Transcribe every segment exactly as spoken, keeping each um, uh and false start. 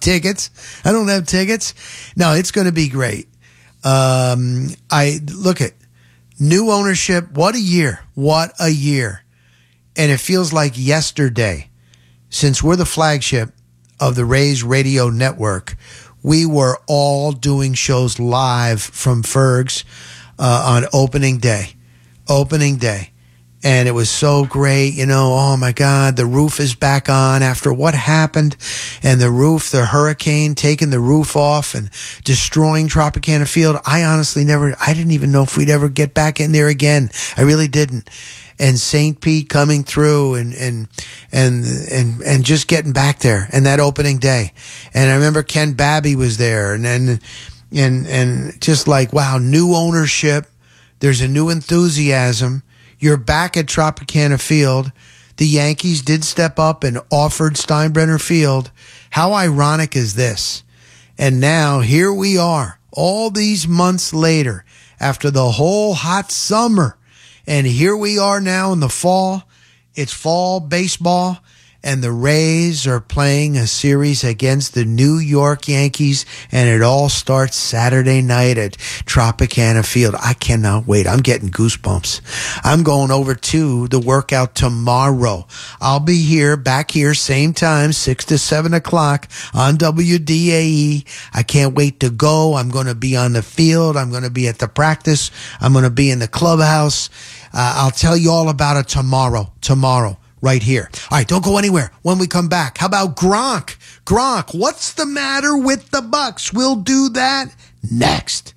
tickets. I don't have tickets. No, it's going to be great. Um, I look at new ownership. What a year. What a year. And it feels like yesterday, since we're the flagship of the Rays Radio Network, we were all doing shows live from Ferg's uh, on opening day. Opening day. And it was so great, you know, oh my God, the roof is back on after what happened. And the roof, the hurricane taking the roof off and destroying Tropicana Field. I honestly never, I didn't even know if we'd ever get back in there again. I really didn't. And Saint Pete coming through and, and, and, and, and just getting back there and that opening day. And I remember Ken Babby was there and then, and, and just like, wow, new ownership. There's a new enthusiasm. You're back at Tropicana Field. The Yankees did step up and offered Steinbrenner Field. How ironic is this? And now here we are, all these months later, after the whole hot summer. And here we are now in the fall. It's fall baseball. And the Rays are playing a series against the New York Yankees, and it all starts Saturday night at Tropicana Field. I cannot wait. I'm getting goosebumps. I'm going over to the workout tomorrow. I'll be here, back here, same time, six to seven o'clock on W D A E. I can't wait to go. I'm going to be on the field. I'm going to be at the practice. I'm going to be in the clubhouse. Uh, I'll tell you all about it tomorrow. Tomorrow. Right here. All right, don't go anywhere when we come back. How about Gronk? Gronk, what's the matter with the Bucks? We'll do that next.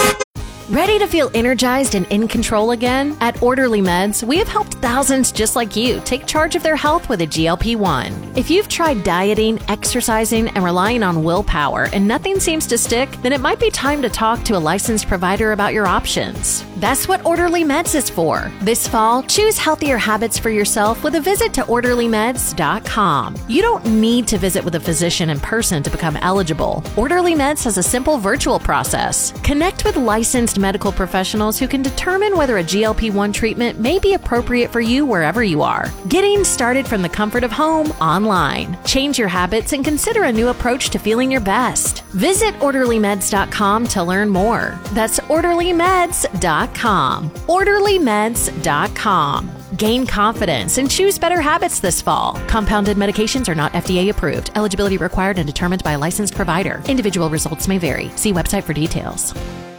Ready to feel energized and in control again? At Orderly Meds, we have helped thousands just like you take charge of their health with a G L P one. If you've tried dieting, exercising, and relying on willpower and nothing seems to stick, then it might be time to talk to a licensed provider about your options. That's what Orderly Meds is for. This fall, choose healthier habits for yourself with a visit to orderly meds dot com. You don't need to visit with a physician in person to become eligible. Orderly Meds has a simple virtual process. Connect with licensed medical professionals who can determine whether a G L P one treatment may be appropriate for you wherever you are. Getting started from the comfort of home online. Change your habits and consider a new approach to feeling your best. Visit orderly meds dot com to learn more. That's orderly meds dot com. orderly meds dot com. Gain confidence and choose better habits this fall. Compounded medications are not F D A approved. Eligibility required and determined by a licensed provider. Individual results may vary. See website for details.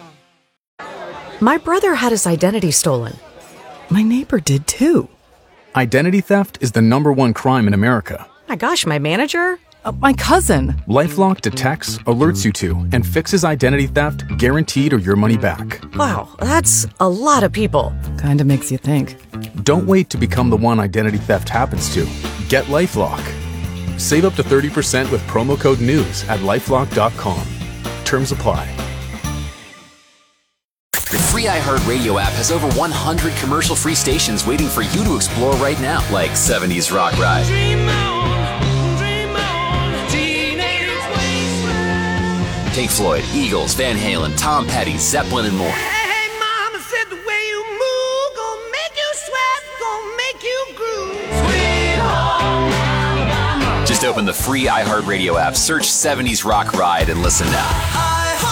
My brother had his identity stolen. My neighbor did too. Identity theft is the number one crime in America. My gosh, my manager? Uh, my cousin. LifeLock detects, alerts you to, and fixes identity theft guaranteed or your money back. Wow, that's a lot of people. Kinda makes you think. Don't wait to become the one identity theft happens to. Get LifeLock. Save up to thirty percent with promo code NEWS at lifelock dot com. Terms apply. The free iHeartRadio app has over one hundred commercial-free stations waiting for you to explore right now, like seventies Rock Ride, Dream on, Dream on, Teenage Wasteland, Pink Floyd, Eagles, Van Halen, Tom Petty, Zeppelin, and more. Hey, Mama said the way you move gonna make you sweat, gonna make you groove. Sweet home Alabama. Just open the free iHeartRadio app, search seventies Rock Ride, and listen now.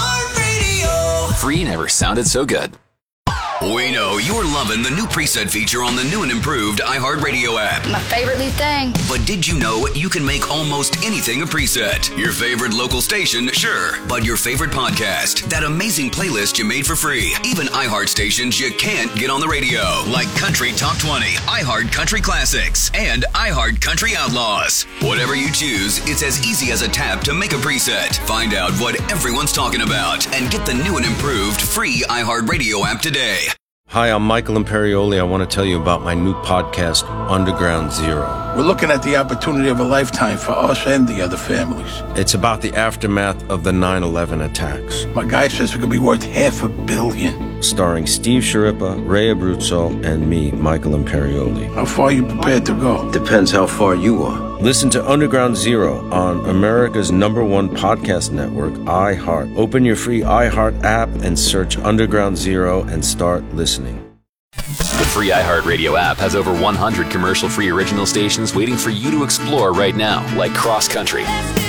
Free never sounded so good. We know you're loving the new preset feature on the new and improved iHeartRadio app. My favorite new thing. But did you know you can make almost anything a preset? Your favorite local station, sure. But your favorite podcast, that amazing playlist you made for free. Even iHeart stations you can't get on the radio. Like Country Top twenty, iHeart Country Classics, and iHeart Country Outlaws. Whatever you choose, it's as easy as a tap to make a preset. Find out what everyone's talking about and get the new and improved free iHeartRadio app today. Hi, I'm Michael Imperioli. I want to tell you about my new podcast, Underground Zero. We're looking at the opportunity of a lifetime for us and the other families. It's about the aftermath of the nine eleven attacks. My guy says we could be worth half a billion. Starring Steve Sciarippa, Ray Abruzzo, and me, Michael Imperioli. How far are you prepared to go? Depends how far you are. Listen to Underground Zero on America's number one podcast network, iHeart. Open your free iHeart app and search Underground Zero and start listening. The free iHeartRadio app has over one hundred commercial-free original stations waiting for you to explore right now, like Cross Country,